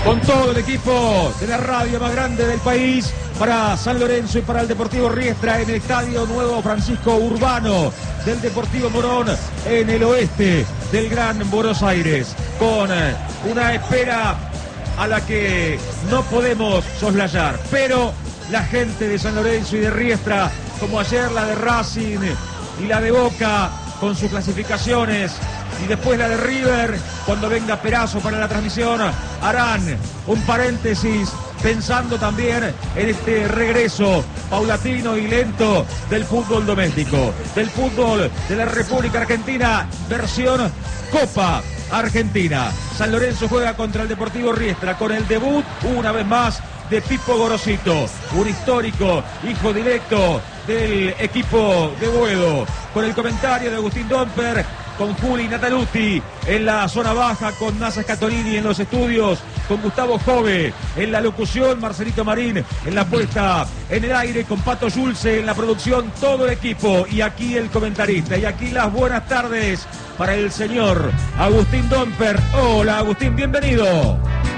con todo el equipo de la radio más grande del país para San Lorenzo y para el Deportivo Riestra en el Estadio Nuevo Francisco Urbano del Deportivo Morón en el oeste del Gran Buenos Aires, con una espera a la que no podemos soslayar, pero la gente de San Lorenzo y de Riestra, como ayer la de Racing y la de Boca con sus clasificaciones, y después la de River, cuando venga Perazo para la transmisión, harán un paréntesis pensando también en este regreso paulatino y lento del fútbol doméstico, del fútbol de la República Argentina, versión Copa Argentina. San Lorenzo juega contra el Deportivo Riestra con el debut, una vez más, de Pipo Gorosito, un histórico hijo directo del equipo de Boedo, con el comentario de Agustín Domper, con Juli Nataluti en la zona baja, con Nasa Scatolini en los estudios, con Gustavo Jove en la locución, Marcelito Marín en la puesta en el aire, con Pato Yulce en la producción, todo el equipo, y aquí el comentarista, y aquí las buenas tardes para el señor Agustín Domper. Hola Agustín, bienvenido.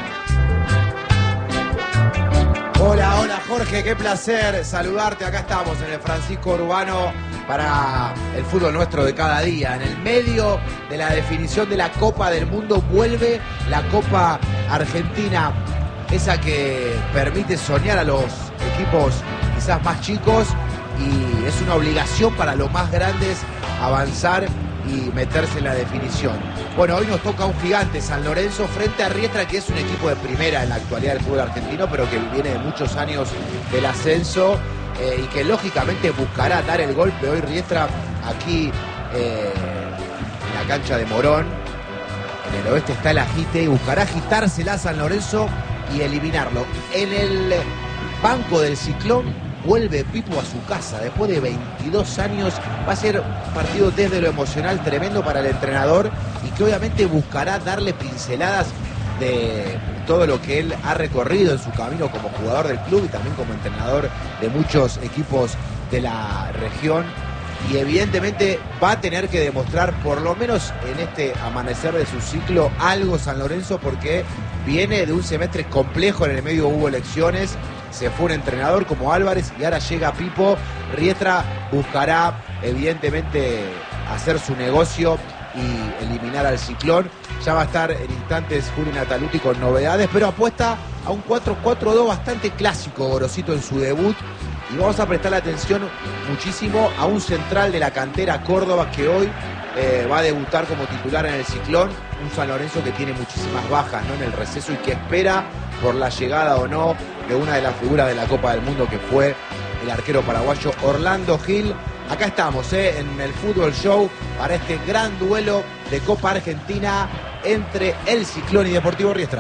Hola, hola Jorge, qué placer saludarte. Acá estamos en el Francisco Urbano para el fútbol nuestro de cada día. En el medio de la definición de la Copa del Mundo vuelve la Copa Argentina, esa que permite soñar a los equipos quizás más chicos, y es una obligación para los más grandes avanzar y meterse en la definición. Bueno, hoy nos toca un gigante, San Lorenzo, frente a Riestra, que es un equipo de primera en la actualidad del fútbol argentino, pero que viene de muchos años del ascenso, y que lógicamente buscará dar el golpe hoy Riestra aquí en la cancha de Morón. En el oeste está el agite y buscará agitársela a San Lorenzo y eliminarlo. En el banco del Ciclón vuelve Pipo a su casa después de 22 años. Va a ser un partido desde lo emocional tremendo para el entrenador, y que obviamente buscará darle pinceladas de todo lo que él ha recorrido en su camino como jugador del club y también como entrenador de muchos equipos de la región. Y evidentemente va a tener que demostrar, por lo menos en este amanecer de su ciclo, algo San Lorenzo, porque viene de un semestre complejo. En el medio hubo elecciones, se fue un entrenador como Álvarez y ahora llega Pipo. Riestra buscará evidentemente hacer su negocio y eliminar al Ciclón. Ya va a estar en instantes Juli Nataluti con novedades, pero apuesta a un 4-4-2 bastante clásico Gorosito en su debut. Y vamos a prestar atención muchísimo a un central de la cantera Córdoba que hoy va a debutar como titular en el Ciclón. Un San Lorenzo que tiene muchísimas bajas, ¿no?, en el receso, y que espera por la llegada o no de una de las figuras de la Copa del Mundo, que fue el arquero paraguayo Orlando Gil. Acá estamos en el Fútbol Show para este gran duelo de Copa Argentina entre el Ciclón y Deportivo Riestra.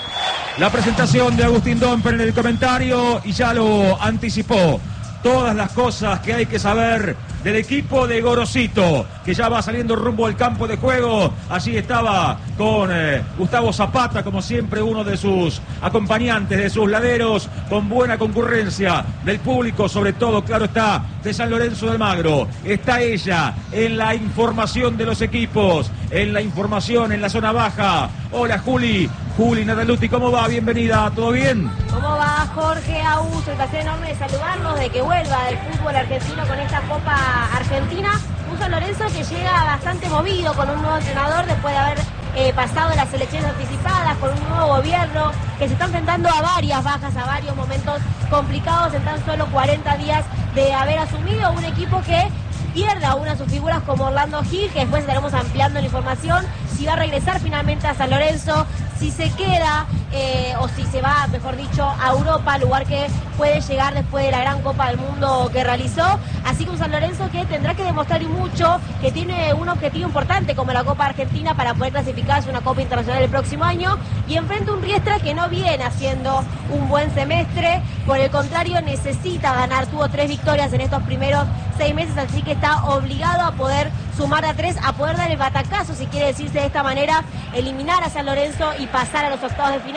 La presentación de Agustín Domper en el comentario, y ya lo anticipó. Todas las cosas que hay que saber del equipo de Gorosito, que ya va saliendo rumbo al campo de juego. Allí estaba con Gustavo Zapata, como siempre, uno de sus acompañantes, de sus laderos, con buena concurrencia del público, sobre todo, claro está, de San Lorenzo de Almagro. Está ella en la información de los equipos, en la información en la zona baja. Hola Juli Nataluti, ¿cómo va? Bienvenida, ¿todo bien? ¿Cómo va, Jorge? Augusto, el placer enorme de saludarnos, de que vuelva del fútbol argentino con esta Copa Argentina. Un San Lorenzo que llega bastante movido, con un nuevo entrenador después de haber pasado las elecciones anticipadas, con un nuevo gobierno que se está enfrentando a varias bajas, a varios momentos complicados en tan solo 40 días de haber asumido un equipo que pierde a una de sus figuras como Orlando Gil, que después estaremos ampliando la información, si va a regresar finalmente a San Lorenzo, si se queda o si se va, mejor dicho, a Europa, lugar que puede llegar después de la gran Copa del Mundo que realizó. Así que un San Lorenzo que tendrá que demostrar y mucho, que tiene un objetivo importante como la Copa Argentina para poder clasificarse a una Copa Internacional el próximo año, y enfrenta un Riestra que no viene haciendo un buen semestre, por el contrario necesita ganar, tuvo 3 victorias en estos primeros 6 meses, así que está obligado a poder sumar a 3, a poder dar el batacazo, si quiere decirse de esta manera, eliminar a San Lorenzo y pasar a los octavos de final.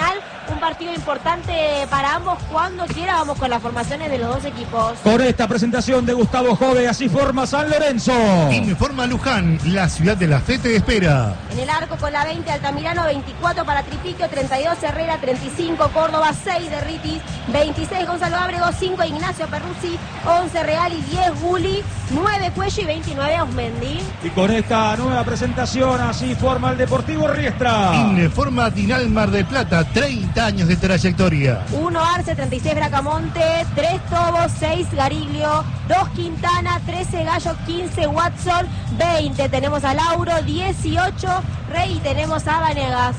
final. Un partido importante para ambos. Cuando quiera vamos con las formaciones de los dos equipos. Con esta presentación de Gustavo Jove, así forma San Lorenzo. Informa Luján, la ciudad de la fe te espera. En el arco con la 20 Altamirano, 24 para Tripiquio, 32 Herrera, 35 Córdoba, 6 de Ritis, 26 Gonzalo Ábrego, 5 Ignacio Perruzzi, 11 Real y 10 Gulli, 9 Cuello y 29 Ausmendi. Y con esta nueva presentación así forma el Deportivo Riestra. Informa Dinal Mar del Plata, 30 años de trayectoria. 1 Arce, 36 Bracamonte, 3 Tobos, 6 Gariglio, 2 Quintana, 13 Gallo, 15 Watson, 20 tenemos a Lauro, 18 Rey y tenemos a Vanegas.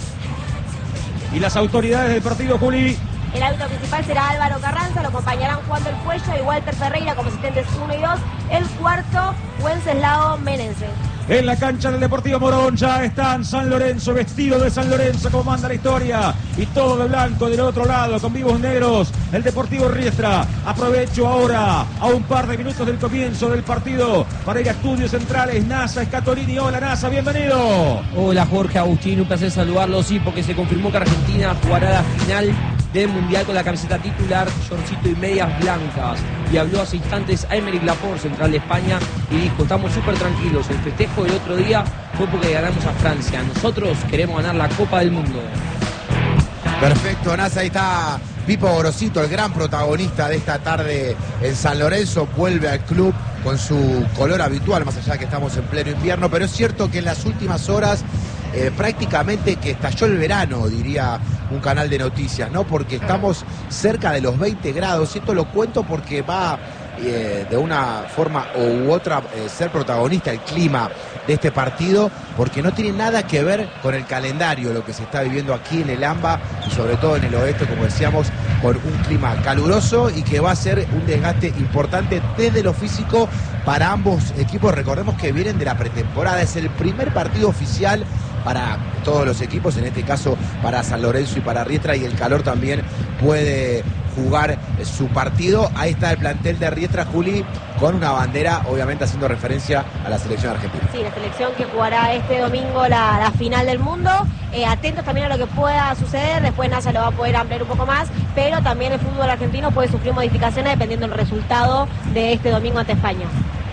Y las autoridades del partido, Juli. El árbitro principal será Álvaro Carranza, lo acompañarán Juan del Cuello y Walter Ferreira como asistentes 1 y 2. El cuarto, Wenceslao Menense. En la cancha del Deportivo Morón ya están San Lorenzo, vestido de San Lorenzo, como manda la historia. Y todo de blanco del otro lado, con vivos negros, el Deportivo Riestra. Aprovecho ahora, a un par de minutos del comienzo del partido, para ir a Estudios Centrales. NASA Scatolini. Hola, NASA, bienvenido. Hola, Jorge, Agustín, un placer saludarlo. Sí, porque se confirmó que Argentina jugará la final del Mundial con la camiseta titular, shortcito y medias blancas. Y habló hace instantes a Aymeric Laporte, central de España, y dijo: estamos súper tranquilos, el festejo del otro día fue porque ganamos a Francia, nosotros queremos ganar la Copa del Mundo. Perfecto, Nasa, ahí está Pipo Gorosito, el gran protagonista de esta tarde en San Lorenzo. Vuelve al club con su color habitual, más allá de que estamos en pleno invierno, pero es cierto que en las últimas horas prácticamente que estalló el verano, diría un canal de noticias, ¿no? Porque estamos cerca de los 20 grados, y esto lo cuento porque va de una forma u otra ser protagonista el clima de este partido, porque no tiene nada que ver con el calendario, lo que se está viviendo aquí en el AMBA y sobre todo en el oeste, como decíamos, con un clima caluroso y que va a ser un desgaste importante desde lo físico para ambos equipos. Recordemos que vienen de la pretemporada, es el primer partido oficial para todos los equipos, en este caso para San Lorenzo y para Riestra, y el calor también puede jugar su partido. Ahí está el plantel de Riestra, Juli, con una bandera, obviamente haciendo referencia a la selección argentina. Sí, la selección que jugará este domingo la final del mundo. Atentos también a lo que pueda suceder, después NASA lo va a poder ampliar un poco más, pero también el fútbol argentino puede sufrir modificaciones dependiendo del resultado de este domingo ante España.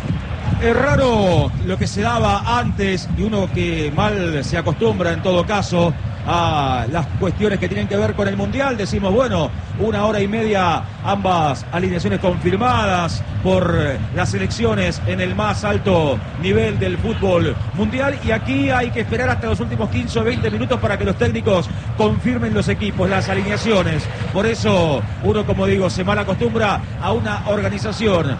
Es raro lo que se daba antes, y uno que mal se acostumbra en todo caso a las cuestiones que tienen que ver con el Mundial. Decimos, bueno, 1 hora y media, ambas alineaciones confirmadas por las selecciones en el más alto nivel del fútbol mundial, y aquí hay que esperar hasta los últimos 15 o 20 minutos para que los técnicos confirmen los equipos, las alineaciones. Por eso uno, como digo, se mal acostumbra a una organización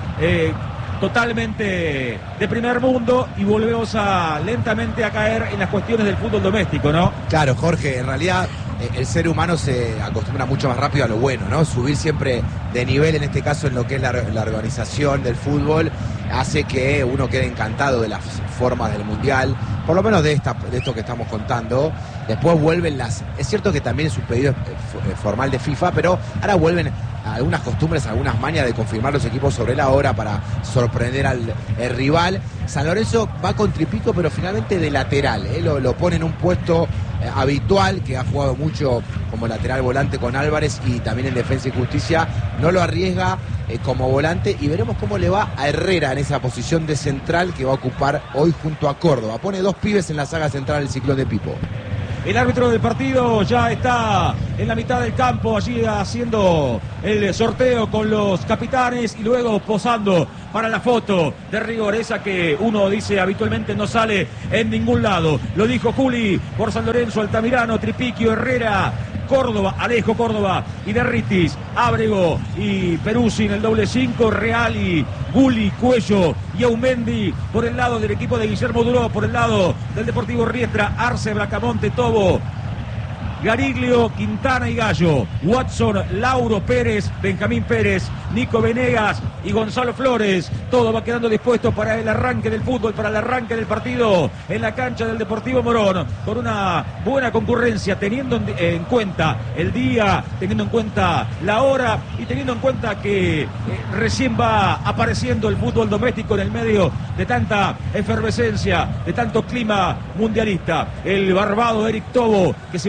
totalmente de primer mundo, y volvemos lentamente a caer en las cuestiones del fútbol doméstico, ¿no? Claro, Jorge, en realidad el ser humano se acostumbra mucho más rápido a lo bueno, ¿no? Subir siempre de nivel, en este caso en lo que es la organización del fútbol, hace que uno quede encantado de las formas del Mundial, por lo menos de esto que estamos contando. Después vuelven es cierto que también es un pedido formal de FIFA, pero ahora vuelven algunas costumbres, algunas mañas de confirmar los equipos sobre la hora para sorprender al rival. San Lorenzo va con Tripico, pero finalmente de lateral, lo pone en un puesto habitual, que ha jugado mucho como lateral volante con Álvarez y también en Defensa y Justicia. No lo arriesga como volante, y veremos cómo le va a Herrera en esa posición de central que va a ocupar hoy junto a Córdoba. Pone 2 pibes en la saga central el Ciclón de Pipo. El árbitro del partido ya está en la mitad del campo, allí haciendo el sorteo con los capitanes y luego posando para la foto de rigor, esa que uno dice habitualmente no sale en ningún lado. Lo dijo Juli por San Lorenzo: Altamirano, Tripiquio, Herrera, Córdoba, Alejo Córdoba y Derritis, Ábrego y Peruzzi en el doble 5, Real y Gulli, Cuello y Aumendi por el lado del equipo de Guillermo Duró, por el lado del Deportivo Riestra, Arce, Bracamonte, Tobo, Gariglio, Quintana y Gallo, Watson, Lauro, Pérez, Benjamín Pérez, Nico Venegas y Gonzalo Flores. Todo va quedando dispuesto para el arranque del fútbol, para el arranque del partido en la cancha del Deportivo Morón, con una buena concurrencia, teniendo en cuenta el día, teniendo en cuenta la hora y teniendo en cuenta que recién va apareciendo el fútbol doméstico en el medio de tanta efervescencia, de tanto clima mundialista. El barbado Eric Tobo, que se va a acomodar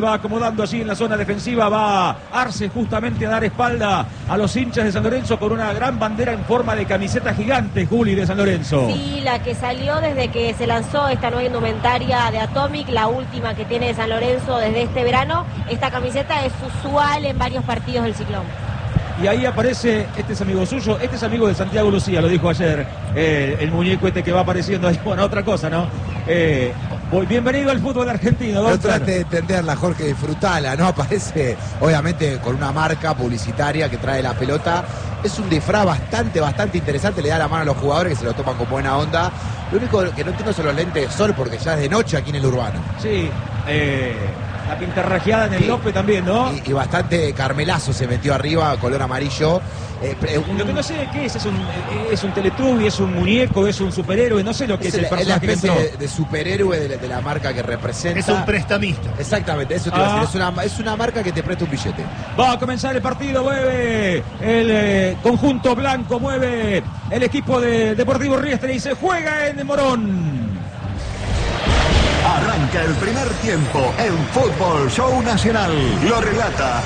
acomodando allí en la zona defensiva. Va Arce justamente a dar espalda a los hinchas de San Lorenzo con una gran bandera en forma de camiseta gigante, Juli, de San Lorenzo. Sí, la que salió desde que se lanzó esta nueva indumentaria de Atomic, la última que tiene de San Lorenzo desde este verano. Esta camiseta es usual en varios partidos del Ciclón. Y ahí aparece, este es amigo suyo, este es amigo de Santiago Lucía, lo dijo ayer, el muñeco este que va apareciendo ahí. Bueno, otra cosa, ¿no? Bienvenido al fútbol argentino. No trate de entenderla, Jorge, disfrutala, ¿no? Aparece, obviamente, con una marca publicitaria que trae la pelota. Es un disfraz bastante interesante, le da la mano a los jugadores que se lo toman con buena onda. Lo único que no entiendo son los lentes de sol, porque ya es de noche aquí en el Urbano. Sí, la pintarrajeada en el López también, ¿no? Y bastante carmelazo se metió arriba, color amarillo. Lo que no sé qué es un Teletubby, es un muñeco, es un superhéroe, no sé lo que es el personaje. Es la especie de superhéroe de la marca que representa. Es un prestamista. Exactamente, eso te iba a decir. Es una marca que te presta un billete. Va a comenzar el partido, mueve el conjunto blanco, mueve el equipo de Deportivo Riestra y se juega en Morón. Arranca el primer tiempo en Fútbol Show Nacional. Lo relata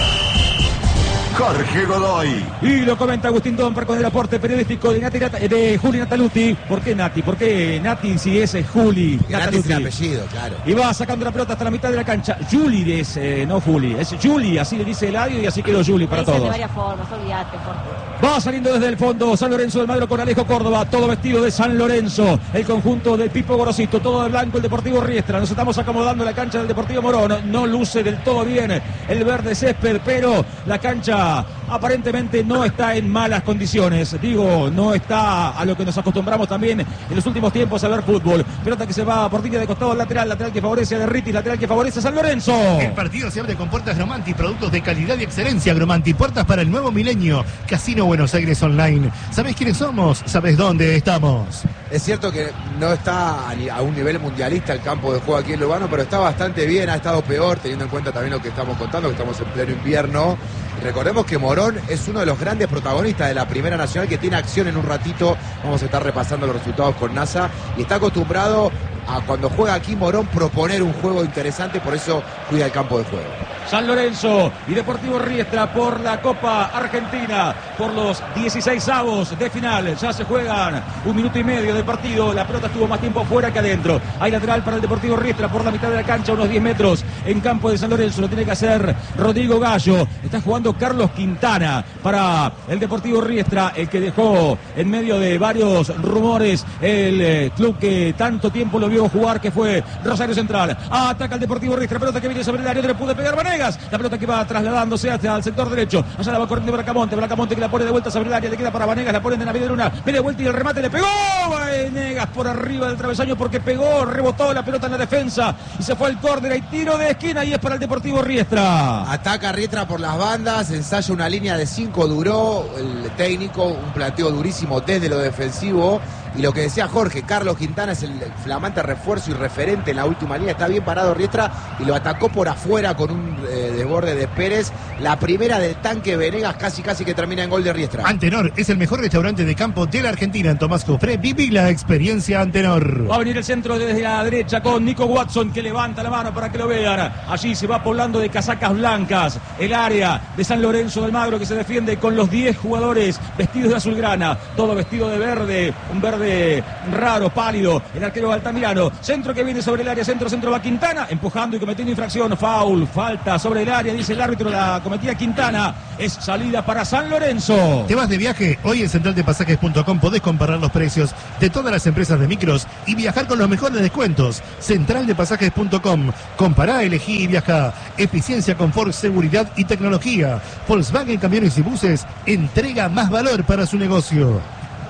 Jorge Godoy. Y lo comenta Agustín Domper con el aporte periodístico de Juli Nataluti. ¿Por qué Nati? ¿Por qué Nati si es Juli Nataluti? Nati es el apellido, claro. Y va sacando la pelota hasta la mitad de la cancha. Juli es, no Juli, es Juli, así le dice Eladio y así quedó Juli para todos. De varias formas, olvídate, Jorge. Va saliendo desde el fondo San Lorenzo del Magro con Alejo Córdoba, todo vestido de San Lorenzo. El conjunto del Pipo Gorosito, todo de blanco el Deportivo Riestra. Nos estamos acomodando en la cancha del Deportivo Morón. No luce del todo bien el verde césped, pero la cancha aparentemente no está en malas condiciones. Digo, no está a lo que nos acostumbramos también en los últimos tiempos a ver fútbol. Pelota que se va por línea de costado al lateral que favorece a Derriti, lateral que favorece a San Lorenzo. El partido se abre con puertas Gromanti, productos de calidad y excelencia. Gromanti, puertas para el nuevo milenio. Casino Buenos Aires Online. ¿Sabés quiénes somos? ¿Sabés dónde estamos? Es cierto que no está a un nivel mundialista el campo de juego aquí en Lugano, pero está bastante bien, ha estado peor, teniendo en cuenta también lo que estamos contando, que estamos en pleno invierno. Recordemos que Morón es uno de los grandes protagonistas de la Primera Nacional, que tiene acción en un ratito. Vamos a estar repasando los resultados con NASA y está acostumbrado a, cuando juega aquí Morón, proponer un juego interesante, por eso cuida el campo de juego. San Lorenzo y Deportivo Riestra por la Copa Argentina, por los 16avos de final. Ya se juegan 1 minuto y medio de partido. La pelota estuvo más tiempo fuera que adentro. Hay lateral para el Deportivo Riestra por la mitad de la cancha, unos 10 metros en campo de San Lorenzo. Lo tiene que hacer Rodrigo Gallo. Está jugando Carlos Quintana para el Deportivo Riestra, el que dejó en medio de varios rumores el club que tanto tiempo lo vio jugar, que fue Rosario Central. Ataca el Deportivo Riestra, pelota que viene sobre el área, no le pudo pegar Vanegas. La pelota que va trasladándose hacia el sector derecho. Allá la va corriendo Bracamonte que la pone de vuelta sobre el área, le queda para Vanegas, la ponen de Navidad Luna, media vuelta y el remate le pegó Vanegas por arriba del travesaño, porque pegó, rebotó la pelota en la defensa y se fue al córner. Hay tiro de esquina y es para el Deportivo Riestra. Ataca Riestra por las bandas, ensaya una línea de 5, duró el técnico, un planteo durísimo desde lo defensivo. Y lo que decía Jorge, Carlos Quintana es el flamante refuerzo y referente en la última línea. Está bien parado Riestra y lo atacó por afuera con un desborde de Pérez. La primera del tanque Venegas, casi que termina en gol de Riestra. Antenor es el mejor restaurante de campo de la Argentina. En Tomás Cofré, viví la experiencia Antenor. Va a venir el centro desde la derecha con Nico Watson, que levanta la mano para que lo vean. Allí se va poblando de casacas blancas el área de San Lorenzo del Magro, que se defiende con los 10 jugadores vestidos de azulgrana, todo vestido de verde, un verde raro, pálido. El arquero Altamirano, centro que viene sobre el área, centro va Quintana, empujando y cometiendo infracción, foul, falta sobre el área, dice el árbitro, la cometía Quintana. Es salida para San Lorenzo. ¿Te vas de viaje? Hoy en centraldepasajes.com podés comparar los precios de todas las empresas de micros y viajar con los mejores descuentos. Centraldepasajes.com. Compará, elegí y viajá. Eficiencia, confort, seguridad y tecnología. Volkswagen Camiones y Buses entrega más valor para su negocio.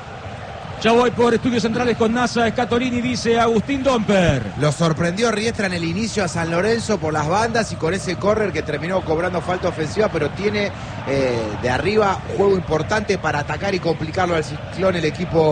Ya voy por Estudios Centrales con NASA Escatorini, dice Agustín Domper. Lo sorprendió Riestra en el inicio a San Lorenzo por las bandas y con ese córner que terminó cobrando falta ofensiva, pero tiene de arriba juego importante para atacar y complicarlo al Ciclón el equipo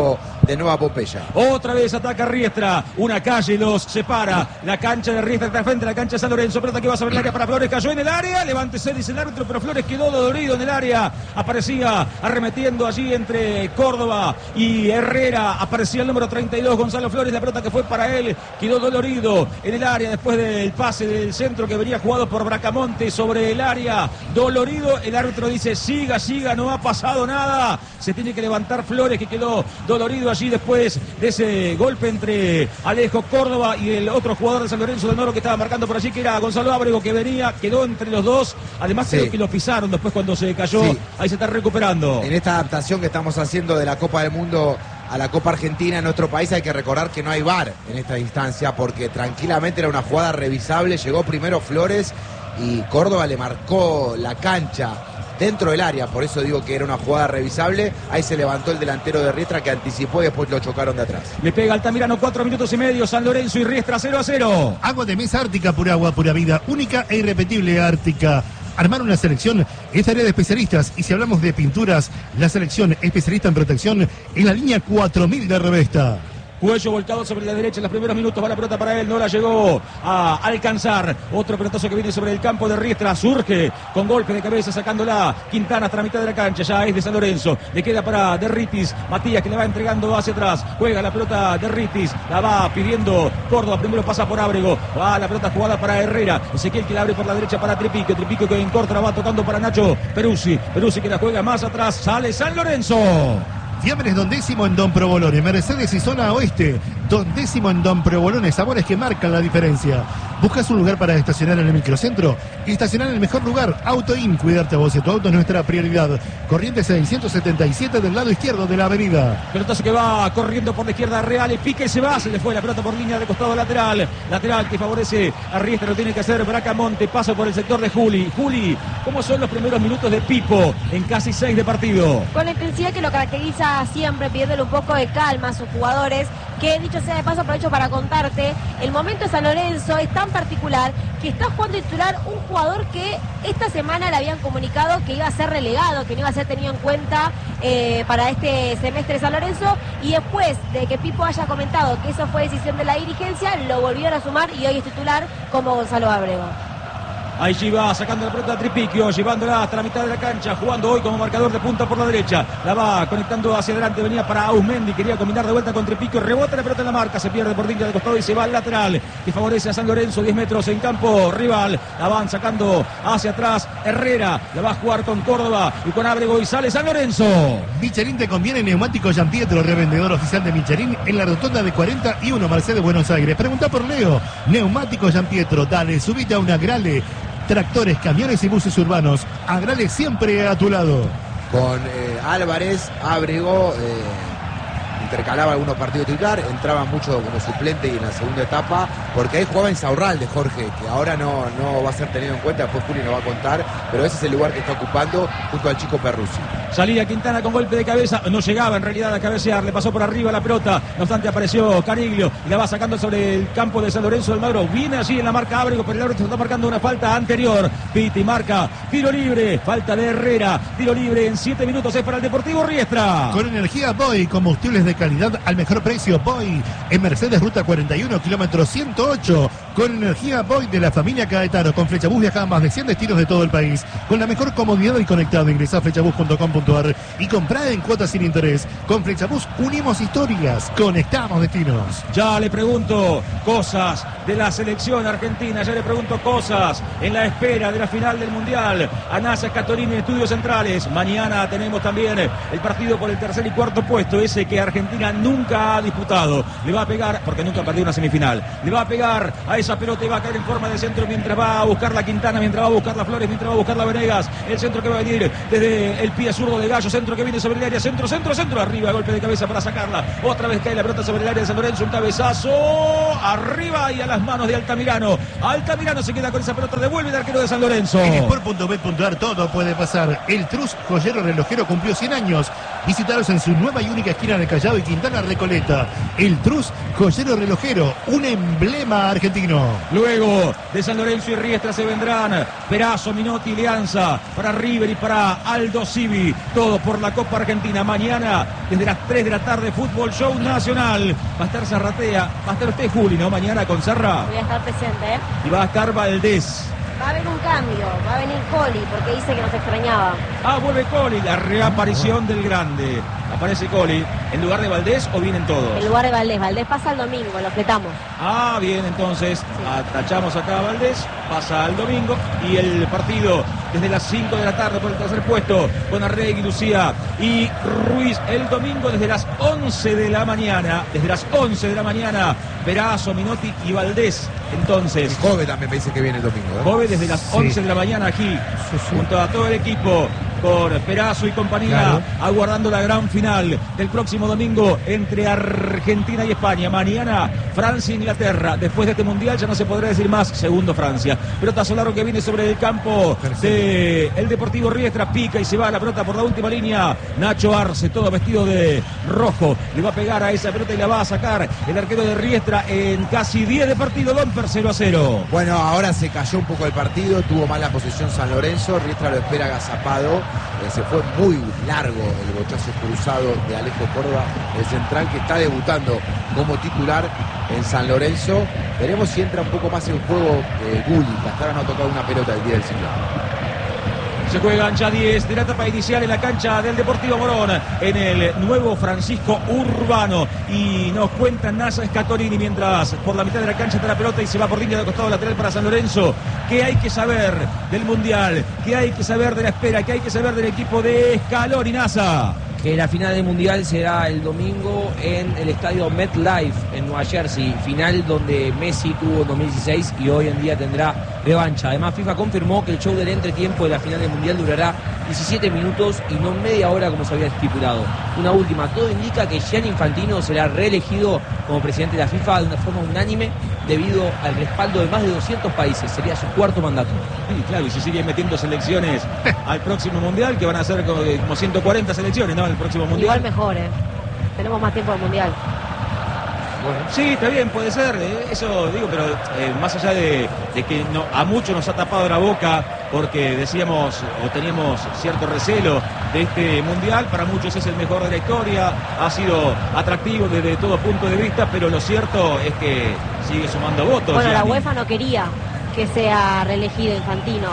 de Nueva Pompeya. Otra vez ataca Riestra, una calle los separa, la cancha de Riestra está frente a la cancha de San Lorenzo, pelota que va a sobre el área para Flores, cayó en el área, levántese, dice el árbitro, pero Flores quedó dolorido en el área, aparecía arremetiendo allí entre Córdoba y Herrera, aparecía el número 32, Gonzalo Flores, la pelota que fue para él, quedó dolorido en el área después del pase del centro que venía jugado por Bracamonte sobre el área, dolorido, el árbitro dice siga, no ha pasado nada, se tiene que levantar Flores que quedó dolorido allí después de ese golpe entre Alejo Córdoba y el otro jugador de San Lorenzo de Noro que estaba marcando por allí, que era Gonzalo Ábrego, que venía, quedó entre los dos, además creo que lo pisaron después cuando se cayó, ahí se está recuperando. En esta adaptación que estamos haciendo de la Copa del Mundo a la Copa Argentina en nuestro país hay que recordar que no hay VAR en esta instancia porque tranquilamente era una jugada revisable, llegó primero Flores y Córdoba le marcó la cancha dentro del área, por eso digo que era una jugada revisable. Ahí se levantó el delantero de Riestra que anticipó y después lo chocaron de atrás. Le pega Altamirano, 4 minutos y medio, San Lorenzo y Riestra 0-0. Agua de mesa Ártica, pura agua, pura vida, única e irrepetible Ártica. Armar una selección es tarea de especialistas y si hablamos de pinturas, la selección especialista en protección en la línea 4000 de Revesta. Cuello volcado sobre la derecha en los primeros minutos, va la pelota para él, no la llegó a alcanzar. Otro pelotazo que viene sobre el campo de Riestra, surge con golpe de cabeza sacándola Quintana hasta la mitad de la cancha, ya es de San Lorenzo, le queda para Derritis, Matías que le va entregando hacia atrás, juega la pelota Derritis, la va pidiendo Córdoba, primero pasa por Ábrego, va la pelota jugada para Herrera, Ezequiel que la abre por la derecha para Tripico que en contra va tocando para Nacho Peruzzi que la juega más atrás, sale San Lorenzo. Fiambres Don Décimo en Don Provolone, Mercedes y zona oeste, Don Décimo en Don Provolone, sabores que marcan la diferencia. ¿Buscas un lugar para estacionar en el microcentro? Estacionar en el mejor lugar, Autoin, cuidarte a vos y a tu auto es nuestra prioridad. Corrientes 677 del lado izquierdo de la avenida. Pelotazo que va corriendo por la izquierda Real, y pica y se va, se le fue la pelota por línea de costado lateral que favorece a Riestra, lo tiene que hacer Bracamonte, paso por el sector de Juli. ¿Cómo son los primeros minutos de Pipo en casi 6 de partido? Con la intensidad que lo caracteriza siempre, pidiéndole un poco de calma a sus jugadores, que dicho sea de paso aprovecho para contarte, el momento de San Lorenzo es tan particular que está jugando titular un jugador que esta semana le habían comunicado que iba a ser relegado, que no iba a ser tenido en cuenta para este semestre de San Lorenzo, y después de que Pipo haya comentado que eso fue decisión de la dirigencia, lo volvieron a sumar y hoy es titular como Gonzalo Ábrego. Allí va sacando la pelota a Tripiquio, llevándola hasta la mitad de la cancha, jugando hoy como marcador de punta por la derecha. La va conectando hacia adelante, venía para Ausmendi, quería combinar de vuelta con Tripiquio, rebota la pelota en la marca, se pierde por línea de costado y se va al lateral, que favorece a San Lorenzo, 10 metros en campo rival. La van sacando hacia atrás Herrera, la va a jugar con Córdoba y con Ábrego y sale San Lorenzo. Michelin te conviene, neumático Gianpietro, revendedor oficial de Michelin en la rotonda de 41 Mercedes Buenos Aires. Pregunta por Leo, neumático Gianpietro, dale, subite a una Grale. Tractores, camiones y buses urbanos. Agrale siempre a tu lado. Con Álvarez, Ábrego intercalaba algunos partidos titular, entraba mucho como suplente y en la segunda etapa, porque ahí jugaba Insaurralde, Jorge, que ahora no va a ser tenido en cuenta, después Juli nos va a contar, pero ese es el lugar que está ocupando junto al chico Perruzzi. Salía Quintana con golpe de cabeza, no llegaba en realidad a cabecear, le pasó por arriba la pelota, no obstante apareció Cariglio y la va sacando sobre el campo de San Lorenzo del Magro, viene allí en la marca Ábrego, pero el árbitro está marcando una falta anterior, Piti marca, tiro libre, falta de Herrera, tiro libre en 7 minutos es para el Deportivo Riestra. Con energía Boy, combustibles de calidad al mejor precio, Boy, en Mercedes Ruta 41, kilómetro 108, con energía Boy de la familia Caetano, con Flechabús viaja a más de 100 destinos de todo el país, con la mejor comodidad y conectado, ingresá a flechabús.com.ar y comprá en cuotas sin interés. Con Flechabús unimos historias, conectamos destinos. Ya le pregunto cosas de la selección argentina, ya le pregunto cosas en la espera de la final del Mundial. Anasa Catorini, Estudios Centrales. Mañana tenemos también el partido por el tercer y cuarto puesto, ese que Argentina nunca ha disputado. Le va a pegar, porque nunca perdió una semifinal, le va a pegar a esa pelota y va a caer en forma de centro mientras va a buscar la Quintana, mientras va a buscar la Flores, mientras va a buscar la Venegas. El centro que va a venir desde el pie zurdo de Gallo, centro que viene sobre el área, centro, arriba, golpe de cabeza para sacarla. Otra vez cae la pelota sobre el área de San Lorenzo, un cabezazo, arriba y a las manos de Altamirano. Altamirano se queda con esa pelota, devuelve el arquero de San Lorenzo. En sport.bet.ar todo puede pasar. El Trus Joyero Relojero cumplió 100 años. Visitaros en su nueva y única esquina de Callao y Quintana Recoleta. El Trus Joyero Relojero, un emblema argentino. Argentino. Luego de San Lorenzo y Riestra se vendrán Perazo, Minotti y Leanza para River y para Aldo Civi. Todo por la Copa Argentina. Mañana, desde las 3 de la tarde, Fútbol Show Nacional. Va a estar Zarratea, va a estar usted, Juli, ¿no? Mañana con Zarra. Voy a estar presente, ¿eh? Y va a estar Valdés. Va a haber un cambio, va a venir Coli porque dice que nos extrañaba. Ah, vuelve Coli, la reaparición del grande. Aparece Coli. ¿En lugar de Valdés o vienen todos? En lugar de Valdés. Valdés pasa el domingo, lo fletamos. Ah, bien, entonces tachamos acá a Valdés, pasa al domingo y el partido desde las 5 de la tarde por el tercer puesto con Arregui, Lucía y Ruiz el domingo desde las 11 de la mañana. Desde las 11 de la mañana, Perazo, Minotti y Valdés. Entonces, Jove también me dice que viene el domingo, ¿eh? Jove desde las 11 de la mañana aquí, junto a todo el equipo, con Perazo y compañía, Claro. aguardando la gran final del próximo domingo entre Argentina y España. Mañana Francia e Inglaterra. Después de este mundial ya no se podrá decir más segundo Francia. Pelota Solaro que viene sobre el campo de el Deportivo Riestra, pica y se va la pelota por la última línea. Nacho Arce, todo vestido de rojo, le va a pegar a esa pelota y la va a sacar el arquero de Riestra en casi 10 de partido. Lomper 0-0. Bueno, ahora se cayó un poco el partido, tuvo mala posición San Lorenzo, Riestra lo espera agazapado, se fue muy largo el bochazo cruzado de Alejo Córdoba, el central que está debutando como titular en San Lorenzo. Veremos si entra un poco más en juego Gulli, que hasta ahora no ha tocado una pelota el día del ciclón. Se juegan ya 10 de la etapa inicial en la cancha del Deportivo Morón, en el nuevo Francisco Urbano. Y nos cuenta Nasa Scatolini mientras por la mitad de la cancha está la pelota y se va por línea de costado lateral para San Lorenzo. ¿Qué hay que saber del Mundial? ¿Qué hay que saber de la espera? ¿Qué hay que saber del equipo de Scaloni, Nasa? Que la final del Mundial será el domingo en el estadio MetLife en Nueva Jersey, final donde Messi tuvo en 2016 y hoy en día tendrá revancha. Además, FIFA confirmó que el show del entretiempo de la final del Mundial durará 17 minutos y no media hora como se había estipulado. Una última, todo indica que Gianni Infantino será reelegido como presidente de la FIFA de una forma unánime debido al respaldo de más de 200 países. Sería su cuarto mandato. Sí, claro, y si siguen metiendo selecciones al próximo Mundial, que van a ser como 140 selecciones, ¿no? El próximo Mundial. Igual mejor, ¿eh? Tenemos más tiempo del Mundial. Sí, está bien, puede ser, eso digo, pero más allá de que a muchos nos ha tapado la boca porque decíamos o teníamos cierto recelo de este Mundial, para muchos es el mejor de la historia, ha sido atractivo desde todo punto de vista, pero lo cierto es que sigue sumando votos. Bueno, la Gianni. UEFA no quería que sea reelegido Infantino,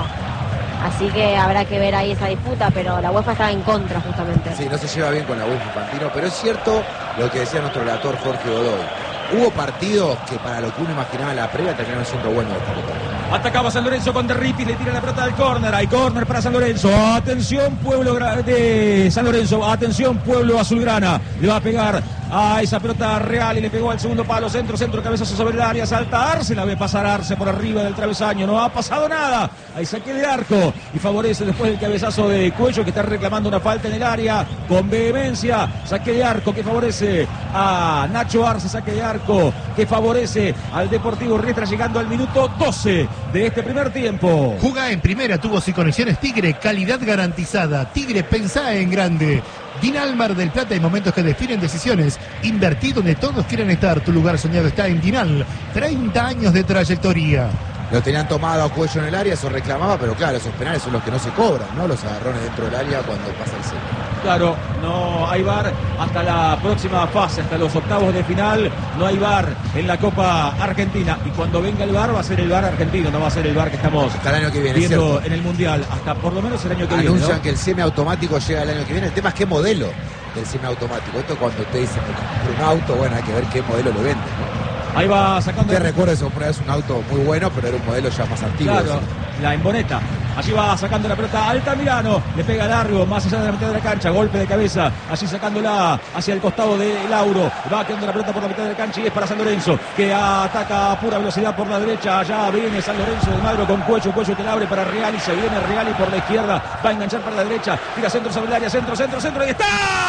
así que habrá que ver ahí esa disputa, pero la UEFA está en contra justamente. Sí, no se lleva bien con la UEFA Infantino, pero es cierto lo que decía nuestro relator Jorge Godoy. Hubo partidos que para lo que uno imaginaba en la previa terminaron siendo buenos de esta Copa. Atacaba San Lorenzo con Derritis, le tira la pelota al córner. Hay córner para San Lorenzo. Atención, pueblo de San Lorenzo. Atención, pueblo azulgrana. Le va a pegar a esa pelota Real y le pegó al segundo palo. Centro, cabezazo sobre el área. Salta Arce, la ve pasar Arce por arriba del travesaño. No ha pasado nada. Hay saque de arco y favorece después el cabezazo de Cuello que está reclamando una falta en el área con vehemencia. Saque de arco que favorece a Nacho Arce. Saque de arco que favorece al Deportivo Riestra llegando al minuto 12 de este primer tiempo. Juga en primera, tubos y conexiones Tigre, calidad garantizada. Tigre, pensá en grande. Dinal del Plata, hay momentos que definen decisiones. Invertí donde todos quieren estar. Tu lugar soñado está en Dinal. 30 años de trayectoria. Lo tenían tomado a Cuello en el área, eso reclamaba, pero claro, esos penales son los que no se cobran, ¿no? Los agarrones dentro del área cuando pasa el centro. Claro, no hay VAR hasta la próxima fase, hasta los octavos de final. No hay VAR en la Copa Argentina. Y cuando venga el VAR va a ser el VAR argentino, no va a ser el VAR que estamos Hasta el año que viene, viendo ¿cierto? en el Mundial. Hasta por lo menos el año que Anuncian viene, ¿no? que el semiautomático llega el año que viene. El tema es qué modelo del semiautomático. Esto cuando te dicen que compre un auto, bueno, hay que ver qué modelo le venden, ¿no? Ahí va sacando. Te recuerdo que una vez un auto muy bueno, pero era un modelo ya más antiguo. Claro, ¿sí? la emboneta. Allí va sacando la pelota Altamirano. Le pega largo, más allá de la mitad de la cancha. Golpe de cabeza. Allí sacándola hacia el costado de Lauro. Va quedando la pelota por la mitad de la cancha y es para San Lorenzo, que ataca a pura velocidad por la derecha. Allá viene San Lorenzo de Magro con Cuello que la abre para Real y se viene Real y por la izquierda va a enganchar para la derecha. Tira centro sobre el área. Centro. Ahí está.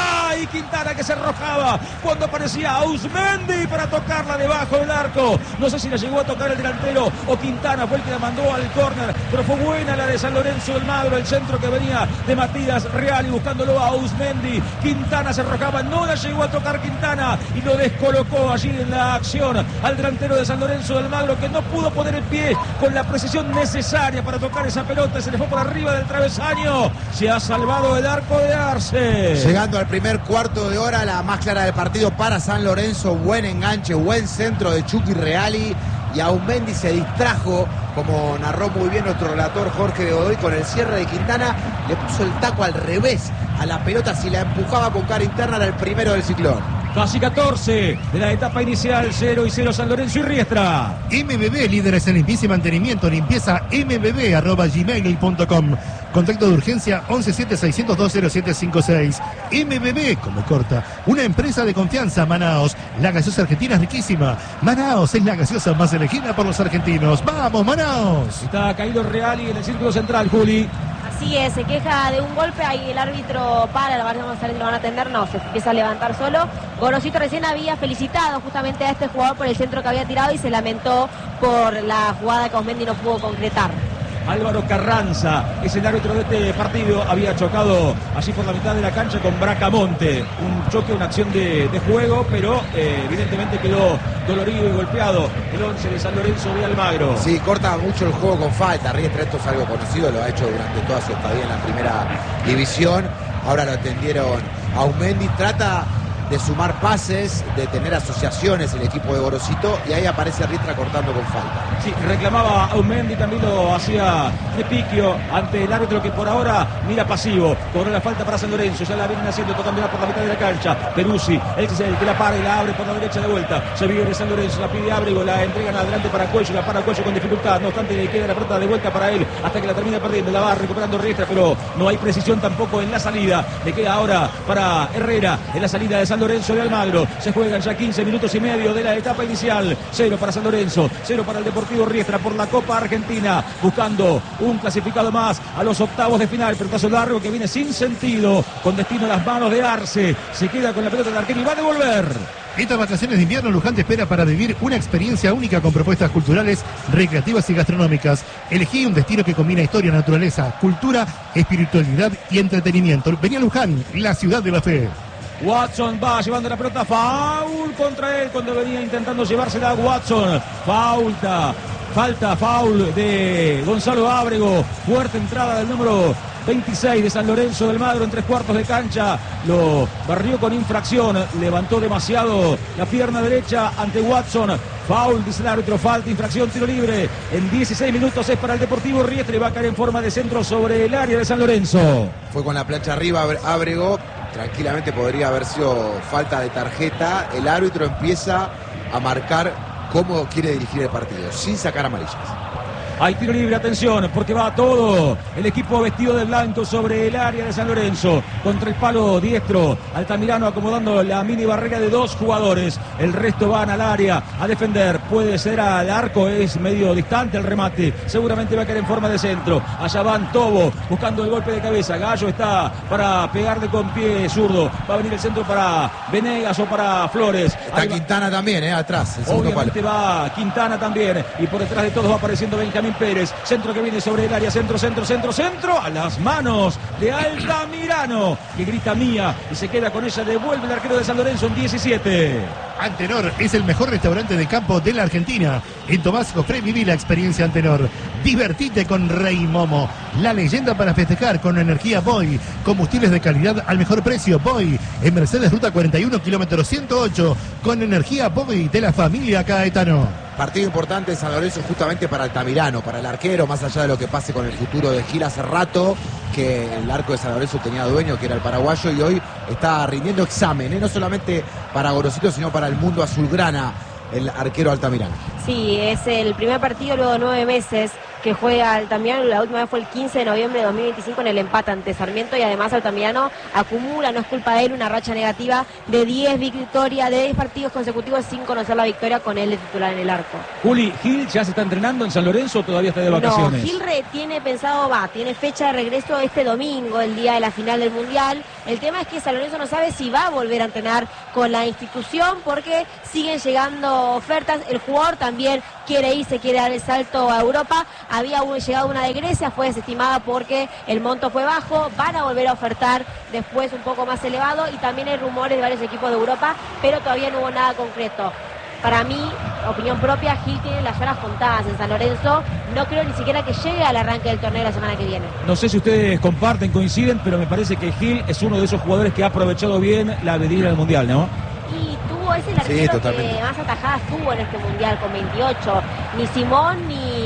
ahí Quintana que se arrojaba cuando aparecía Auzmendi para tocarla debajo del arco. No sé si la llegó a tocar el delantero o Quintana fue el que la mandó al córner, pero fue buena la de San Lorenzo del Magro, el centro que venía de Matías Real y buscándolo a Auzmendi. Quintana se arrojaba, no la llegó a tocar Quintana y lo descolocó allí en la acción al delantero de San Lorenzo del Magro, que no pudo poner el pie con la precisión necesaria para tocar esa pelota. Se le fue por arriba del travesaño. Se ha salvado el arco de Arce. Llegando al primer cuarto de hora, la más clara del partido para San Lorenzo. Buen enganche, buen centro de Chucky Reali. Y Auzmendi se distrajo, como narró muy bien nuestro relator Jorge de Godoy, con el cierre de Quintana. Le puso el taco al revés a la pelota. Si la empujaba con cara interna, era el primero del Ciclón. Casi 14 de la etapa inicial, 0-0 San Lorenzo y Riestra. MBB, líderes en limpieza y mantenimiento, limpieza mbb@gmail.com. Contacto de urgencia 117-602-0756. MBB, como corta, una empresa de confianza. Manaos, la gaseosa argentina es riquísima. Manaos es la gaseosa más elegida por los argentinos. ¡Vamos, Manaos! Está caído Reali en el círculo central, Juli. Así es, se queja de un golpe, ahí el árbitro para, la verdad González lo van a atender, no, se empieza a levantar solo. Gorosito recién había felicitado justamente a este jugador por el centro que había tirado y se lamentó por la jugada que Auzmendi no pudo concretar. Álvaro Carranza es el árbitro de este partido, había chocado allí por la mitad de la cancha con Bracamonte, un choque, una acción de juego, pero evidentemente quedó dolorido y golpeado el 11 de San Lorenzo de Almagro. Sí, corta mucho el juego con falta. Riestra, esto es algo conocido, lo ha hecho durante toda su estadía en la primera división. Ahora lo atendieron a Auzmendi, trata de sumar pases, de tener asociaciones el equipo de Gorosito, y ahí aparece Riestra cortando con falta. Sí, reclamaba Auzmendi, también lo hacía Repiquio ante el árbitro, que por ahora mira pasivo. Cobró la falta para San Lorenzo, ya la vienen haciendo, tocándola por la mitad de la cancha. Peruzzi, él es el que la para y la abre por la derecha de vuelta. Se viene San Lorenzo, la pide Ábrego, la entregan adelante para Cuello, la para Cuello con dificultad. No obstante, le queda la pelota de vuelta para él hasta que la termina perdiendo. La va recuperando Riestra, pero no hay precisión tampoco en la salida. Le queda ahora para Herrera en la salida de San Lorenzo de Almagro. Se juegan ya 15 minutos y medio de la etapa inicial. 0 para San Lorenzo, 0 para el Deportivo Riestra por la Copa Argentina, buscando un clasificado más a los octavos de final. Pelotazo largo que viene sin sentido, con destino a las manos de Arce. Se queda con la pelota de arquero y va a devolver. Estas vacaciones de invierno, Luján te espera para vivir una experiencia única con propuestas culturales, recreativas y gastronómicas. Elegí un destino que combina historia, naturaleza, cultura, espiritualidad y entretenimiento. Vení a Luján, la ciudad de la fe. Watson va llevando la pelota, foul contra él cuando venía intentando llevársela a Watson. Falta foul de Gonzalo Ábrego. Fuerte entrada del número 26 de San Lorenzo del Magro en 3/4 de cancha. Lo barrió con infracción. Levantó demasiado la pierna derecha ante Watson. Foul, dice el árbitro, falta, infracción, tiro libre. En 16 minutos es para el Deportivo Riestra y va a caer en forma de centro sobre el área de San Lorenzo. Fue con la plancha arriba Ábrego. Tranquilamente podría haber sido falta de tarjeta. El árbitro empieza a marcar cómo quiere dirigir el partido, sin sacar amarillas. Hay tiro libre, atención, porque va todo el equipo vestido de blanco sobre el área de San Lorenzo. Contra el palo diestro, Altamirano acomodando la mini barrera de 2 jugadores. El resto van al área a defender. Puede ser al arco, es medio distante el remate. Seguramente va a caer en forma de centro. Allá van Tobo buscando el golpe de cabeza. Gallo está para pegarle con pie zurdo. Va a venir el centro para Venegas o para Flores. Está Quintana también, atrás. El obviamente va Quintana también. Y por detrás de todos va apareciendo Benjamín Pérez, centro que viene sobre el área, centro, a las manos de Altamirano, que grita mía y se queda con ella, devuelve el arquero de San Lorenzo en 17. Antenor es el mejor restaurante de campo de la Argentina. En Tomás Jofré viví la experiencia Antenor. Divertite con Rey Momo, la leyenda para festejar con energía Boy. Combustibles de calidad al mejor precio Boy. En Mercedes Ruta 41, kilómetro 108, con energía Boy de la familia Caetano. Partido importante de San Lorenzo justamente para Altamirano, para el arquero, más allá de lo que pase con el futuro de Gil. Hace rato que el arco de San Lorenzo tenía dueño, que era el paraguayo, y hoy está rindiendo examen, no solamente para Gorosito, sino para el mundo azulgrana, el arquero Altamirano. Sí, es el primer partido luego de 9 meses que juega Altamirano. La última vez fue el 15 de noviembre de 2025 en el empate ante Sarmiento, y además Altamirano acumula, no es culpa de él, una racha negativa de 10 victorias, de 10 partidos consecutivos sin conocer la victoria con él de titular en el arco. Juli, ¿Gil ya se está entrenando en San Lorenzo o todavía está de vacaciones? No, Gil tiene pensado, tiene fecha de regreso este domingo, el día de la final del Mundial. El tema es que San Lorenzo no sabe si va a volver a entrenar con la institución porque siguen llegando ofertas. El jugador también quiere irse, quiere dar el salto a Europa. Había llegado una de Grecia, fue desestimada porque el monto fue bajo. Van a volver a ofertar después un poco más elevado, y también hay rumores de varios equipos de Europa, pero todavía no hubo nada concreto. Para mí, opinión propia, Gil tiene las horas contadas en San Lorenzo. No creo ni siquiera que llegue al arranque del torneo la semana que viene. No sé si ustedes comparten, coinciden, pero me parece que Gil es uno de esos jugadores que ha aprovechado bien la venida del Mundial, ¿no? Y es el arquero que más atajadas tuvo en este Mundial con 28. Ni Simón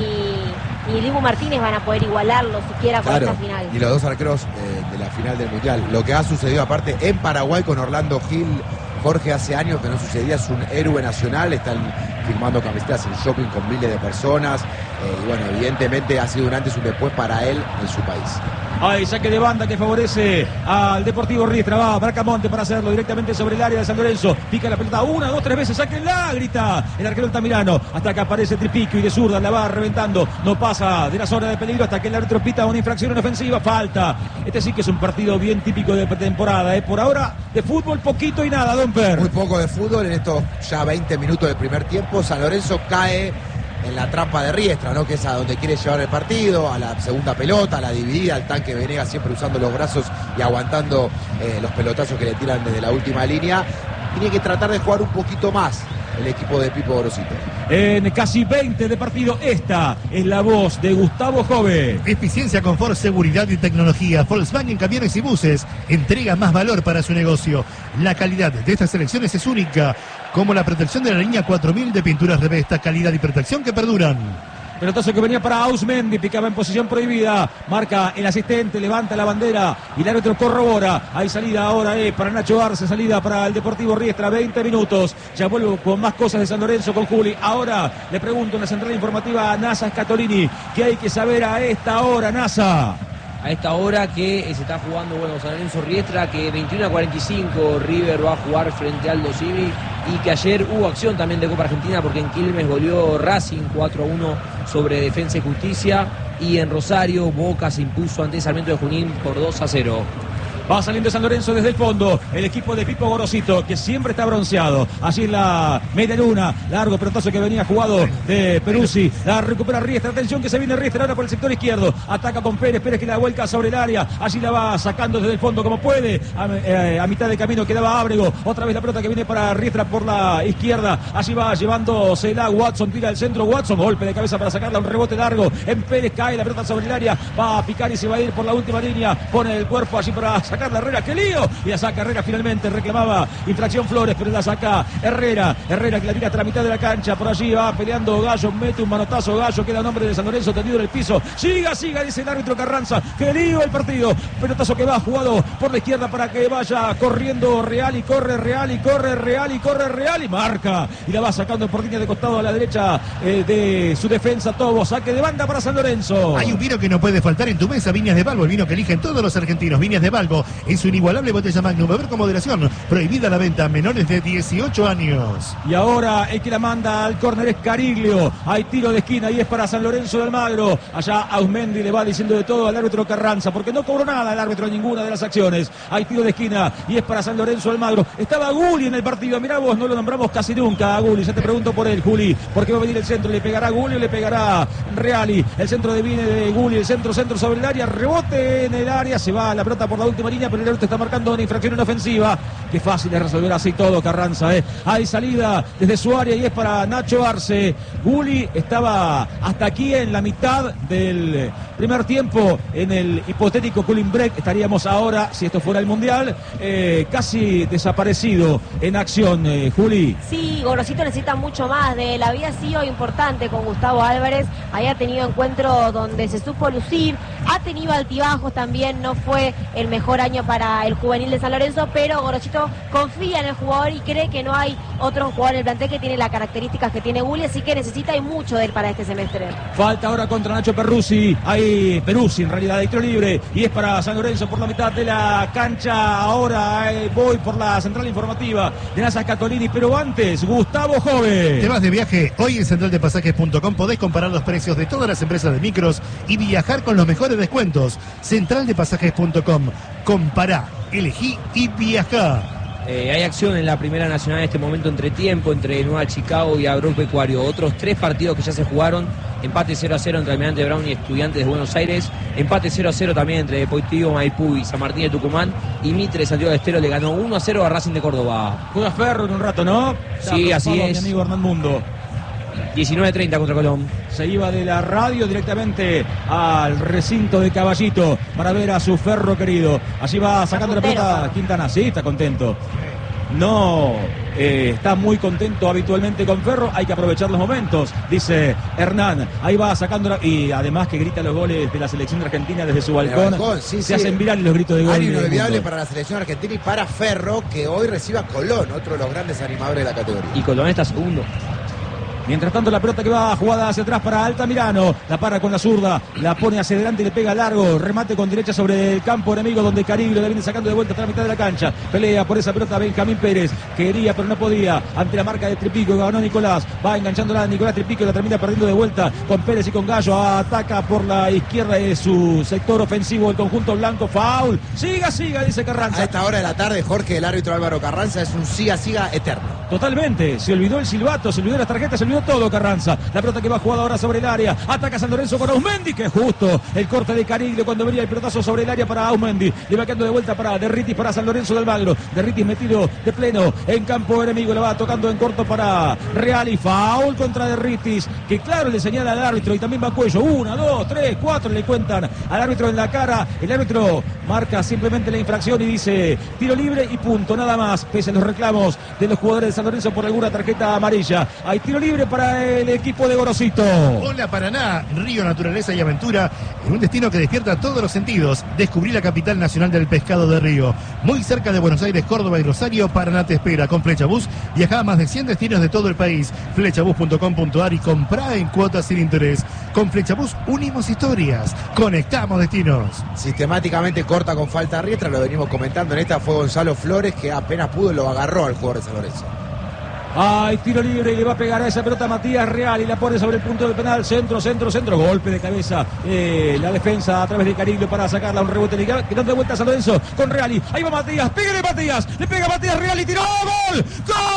ni Dibu Martínez van a poder igualarlo siquiera con esta final. Y los dos arqueros de la final del Mundial. Lo que ha sucedido aparte en Paraguay con Orlando Gil, Jorge, hace años que no sucedía, es un héroe nacional. Están firmando camisetas en shopping con miles de personas. Y bueno, evidentemente ha sido un antes y un después para él en su país. Hay saque de banda que favorece al Deportivo Riestra. Va Bracamonte para hacerlo directamente sobre el área de San Lorenzo. Pica la pelota 1, 2, 3 veces. ¡Sáquenla! Grita el arquero Altamirano. Hasta que aparece Tripiquio y de zurda la va reventando. No pasa de la zona de peligro hasta que el árbitro pita una infracción en ofensiva. Falta. Este sí que es un partido bien típico de pretemporada. Por ahora, de fútbol poquito y nada, Don Per. Muy poco de fútbol en estos ya 20 minutos del primer tiempo. San Lorenzo cae en la trampa de Riestra, ¿no? Que es a donde quiere llevar el partido, a la segunda pelota, a la dividida, al tanque Venegas siempre usando los brazos y aguantando los pelotazos que le tiran desde la última línea. Tiene que tratar de jugar un poquito más el equipo de Pipo Gorosito. En casi 20 de partido, esta es la voz de Gustavo Jove. Eficiencia, confort, seguridad y tecnología. Volkswagen Camiones y Buses entrega más valor para su negocio. La calidad de estas selecciones es única, como la protección de la línea 4000 de pinturas Revesta, calidad y protección que perduran. Pelotazo que venía para Ausmendi, picaba en posición prohibida, marca el asistente, levanta la bandera y el árbitro corrobora. Hay salida ahora para Nacho Arce, salida para el Deportivo Riestra, 20 minutos. Ya vuelvo con más cosas de San Lorenzo con Juli. Ahora le pregunto en la central informativa a Nasa Scatolini, ¿qué hay que saber a esta hora, Nasa? A esta hora que se está jugando, San Lorenzo Riestra, que 21:45 River va a jugar frente al Aldo Civi, y que ayer hubo acción también de Copa Argentina porque en Quilmes goleó Racing 4-1 sobre Defensa y Justicia, y en Rosario Boca se impuso ante Sarmiento de Junín por 2-0. Va saliendo San Lorenzo desde el fondo, el equipo de Pipo Gorosito, que siempre está bronceado. Allí en la media luna, largo pelotazo que venía jugado de Peruzzi. La recupera Riestra, atención que se viene Riestra ahora por el sector izquierdo. Ataca con Pérez, Pérez que la vuelca sobre el área. Allí la va sacando desde el fondo como puede. A mitad de camino quedaba Ábrego. Otra vez la pelota que viene para Riestra por la izquierda. Allí va llevándosela Watson, tira el centro Watson. Golpe de cabeza para sacarla, un rebote largo. En Pérez cae la pelota sobre el área. Va a picar y se va a ir por la última línea. Pone el cuerpo allí para sacar la Herrera, qué lío, y la saca Herrera finalmente. Reclamaba infracción Flores, pero la saca Herrera que la tira hasta la mitad de la cancha. Por allí va peleando Gallo, mete un manotazo Gallo, queda nombre de San Lorenzo tendido en el piso. Siga, dice el árbitro Carranza, qué lío el partido. Pelotazo que va jugado por la izquierda para que vaya corriendo Real, y corre Real, y corre Real, y corre Real, y marca, y la va sacando por línea de costado a la derecha de su defensa Tobo. Saque de banda para San Lorenzo. Hay un vino que no puede faltar en tu mesa, Viñas de Balbo, el vino que eligen todos los argentinos. Viñas de Balbo en su inigualable botella Magnum. Beber con moderación, prohibida la venta a menores de 18 años. Y ahora el que la manda al córner es Cariglio. Hay tiro de esquina y es para San Lorenzo de Almagro. Allá Ausmendi le va diciendo de todo al árbitro Carranza, porque no cobró nada el árbitro en ninguna de las acciones. Hay tiro de esquina y es para San Lorenzo de Almagro. Estaba Gulli en el partido, mirá vos, no lo nombramos casi nunca a Gulli. Ya te pregunto por él, Juli, porque va a venir el centro. ¿Le pegará Gulli o le pegará Reali? El centro viene de Gulli, el centro sobre el área, rebote en el área, se va la pelota por la última línea, pero el árbitro está marcando una infracción en ofensiva. Qué fácil es resolver así todo, Carranza, Hay salida desde su área y es para Nacho Arce. Gulli estaba hasta aquí en la mitad del primer tiempo en el hipotético cooling break. Estaríamos ahora, si esto fuera el Mundial, casi desaparecido en acción, Juli. Sí, Gorosito necesita mucho más de él. Había sido importante con Gustavo Álvarez, había tenido encuentros donde se supo lucir. ha tenido altibajos también, no fue el mejor año para el juvenil de San Lorenzo, pero Gorosito confía en el jugador y cree que no hay otro jugador en el plantel que tiene las características que tiene Gulli, así que necesita y mucho de él para este semestre. Falta ahora contra Nacho Peruzzi, hay Peruzzi en realidad de tiro libre y es para San Lorenzo por la mitad de la cancha. Ahora voy por la central informativa de NASA Catolini, pero antes Gustavo Jove. Te vas de viaje, hoy en centraldepasajes.com podés comparar los precios de todas las empresas de micros y viajar con los mejores descuentos. Centraldepasajes.com, compará, elegí y viajá. Hay acción en la Primera Nacional en este momento, entretiempo entre Nueva Chicago y Agropecuario. Otros 3 partidos que ya se jugaron. Empate 0-0 entre Almirante Brown y Estudiantes de Buenos Aires. Empate 0-0 también entre Deportivo Maipú y San Martín de Tucumán. Y Mitre Santiago del Estero le ganó 1-0 a Racing de Córdoba. Juega Ferro en un rato, ¿no? Sí, así es. Mi amigo Hernán Mundo. 19:30 contra Colón. Se iba de la radio directamente al recinto de Caballito para ver a su Ferro querido. Allí va sacando la pelota Quintana. Sí, está contento. No está muy contento habitualmente con Ferro. Hay que aprovechar los momentos, dice Hernán. Ahí va sacando y además que grita los goles de la selección argentina desde su balcón. Se hacen virales los gritos de gol. Año inolvidable para la selección argentina y para Ferro, que hoy recibe a Colón, otro de los grandes animadores de la categoría. Y Colón está segundo. Mientras tanto la pelota que va jugada hacia atrás para Altamirano, la para con la zurda, la pone hacia adelante y le pega largo, remate con derecha sobre el campo enemigo donde Cariglio la viene sacando de vuelta hasta la mitad de la cancha, pelea por esa pelota Benjamín Pérez, quería pero no podía, ante la marca de Tripico, ganó Nicolás, va enganchándola Nicolás Tripico, la termina perdiendo de vuelta con Pérez y con Gallo, ataca por la izquierda de su sector ofensivo el conjunto blanco, foul, siga, dice Carranza. A esta hora de la tarde, Jorge, el árbitro Álvaro Carranza, es un siga eterno. Totalmente, se olvidó el silbato, se olvidó las tarjetas, se olvidó todo Carranza. La pelota que va jugada ahora sobre el área. Ataca San Lorenzo con Ausmendi, que justo el corte de Cariglio cuando venía el pelotazo sobre el área para Ausmendi. Le va quedando de vuelta para Derritis para San Lorenzo del Magro. Derritis metido de pleno en campo enemigo. Le va tocando en corto para Real y foul contra Derritis, que claro le señala al árbitro y también va Cuello. 1, 2, 3, 4 le cuentan al árbitro en la cara. El árbitro marca simplemente la infracción y dice tiro libre y punto, nada más, pese a los reclamos de los jugadores de San Lorenzo por alguna tarjeta amarilla. Hay tiro libre para el equipo de Gorosito. Hola Paraná, río, naturaleza y aventura en un destino que despierta todos los sentidos. Descubrí la capital nacional del pescado de río. Muy cerca de Buenos Aires, Córdoba y Rosario, Paraná te espera. Con Flechabús viaja a más de 100 destinos de todo el país. Flechabús.com.ar y comprá en cuotas sin interés. Con Flechabús unimos historias, conectamos destinos. Sistemáticamente corta con falta riestra, lo venimos comentando. En esta fue Gonzalo Flores, que apenas pudo lo agarró al jugador de San Lorenzo. Hay tiro libre y le va a pegar a esa pelota Matías Real y la pone sobre el punto del penal. Centro, golpe de cabeza. La defensa a través de Cariglio para sacarla. Un rebote que da de vuelta a San Lorenzo con Reali. Ahí va Matías, pégale Matías. Le pega Matías Real y tiró. ¡Gol! ¡Gol!